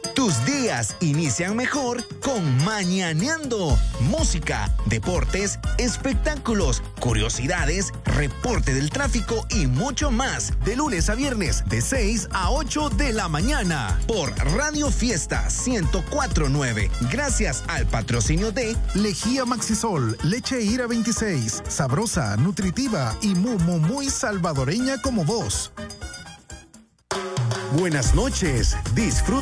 Tus días inician mejor con Mañaneando. Música, deportes, espectáculos, curiosidades, reporte del tráfico y mucho más. De lunes a viernes, de 6 a 8 de la mañana. Por Radio Fiesta 104.9. Gracias al patrocinio de Lejía Maxisol, leche Ira 26. Sabrosa, nutritiva y muy salvadoreña como vos. Buenas noches. Disfruta